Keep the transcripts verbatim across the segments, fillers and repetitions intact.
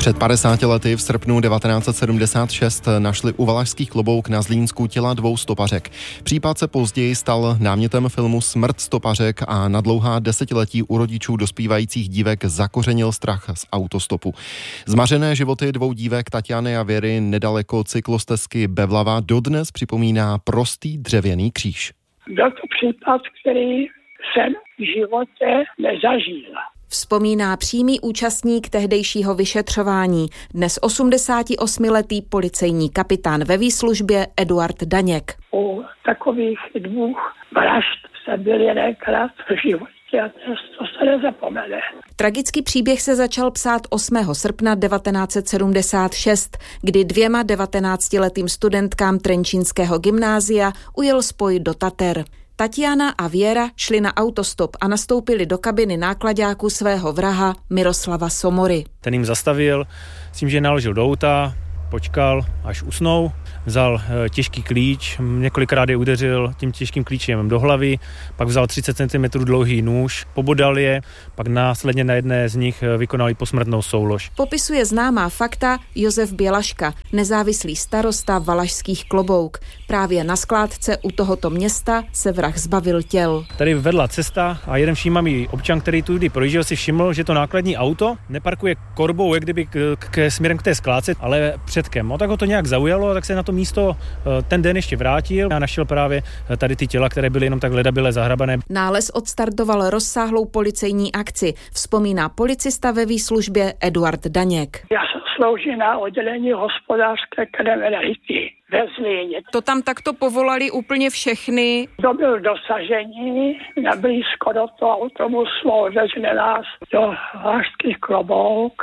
Před padesáti lety v srpnu devatenáct set sedmdesát šest našli u Valašských Klobouk na Zlínsku těla dvou stopařek. Případ se později stal námětem filmu Smrt stopařek a na dlouhá desetiletí u rodičů dospívajících dívek zakořenil strach z autostopu. Zmařené životy dvou dívek Tatiany a Věry nedaleko cyklostezky Bevlava dodnes připomíná prostý dřevěný kříž. Byl to případ, který jsem v životě nezažil. Vzpomíná přímý účastník tehdejšího vyšetřování, dnes osmdesátiosmiletý policejní kapitán ve výslužbě Eduard Daněk. U takových dvou vražd jsem byl jedenkrát v životě a to se nezapomene. Tragický příběh se začal psát osmého srpna devatenáct set sedmdesát šest, kdy dvěma devatenáctiletým studentkám trenčínského gymnázia ujel spoj do Tater. Tatiana a Věra šli na autostop a nastoupili do kabiny náklaďáku svého vraha Miroslava Somory. Ten jim zastavil, s tím, že naložil do auta, počkal, až usnou, vzal těžký klíč, několikrát je udeřil tím těžkým klíčem do hlavy, pak vzal třicet centimetrů dlouhý nůž, pobodal je, pak následně na jedné z nich vykonali posmrtnou soulož. Popisuje známá fakta Josef Bělaška, nezávislý starosta Valašských Klobouk. Právě na skládce u tohoto města se vrah zbavil těl. Tady vedla cesta a jeden všímavý občan, který tudy projížděl, si všiml, že to nákladní auto neparkuje korbou, jak kdyby k, k, směrem k té skládce, ale předkem. No, tak ho to nějak zaujalo, tak se na to místo ten den ještě vrátil a našel právě tady ty těla, které byly jenom tak ledabyle zahrabané. Nález odstartoval rozsáhlou policejní akci, vzpomíná policista ve výslužbě Eduard Daněk. Já jsem sloužil na oddělení hospodářské kriminality ve Zlíně. To tam takto povolali úplně všechny? To byl dosažení, na blízko do toho autobusu odvezli nás do Valašských Klobouk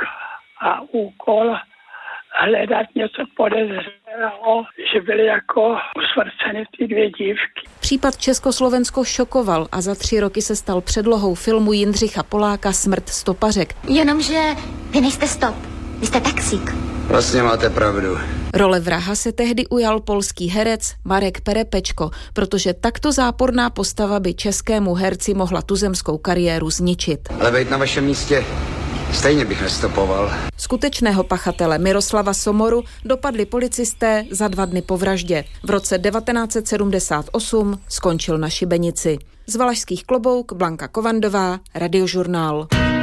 a úkol hledat něco podezřelého, že byly jako usmrceny ty dvě dívky. Případ Československo šokoval a za tři roky se stal předlohou filmu Jindřicha Poláka Smrt stopařek. Jenomže vy nejste stop, vy jste taxík. Vlastně máte pravdu. Role vraha se tehdy ujal polský herec Marek Perepečko, protože takto záporná postava by českému herci mohla tuzemskou kariéru zničit. Ale být na vašem místě stejně bych nestopoval. Skutečného pachatele Miroslava Somoru dopadli policisté za dva dny po vraždě. V roce devatenáct set sedmdesát osm skončil na šibenici. Z Valašských Klobouk Blanka Kovandová, Radiožurnál.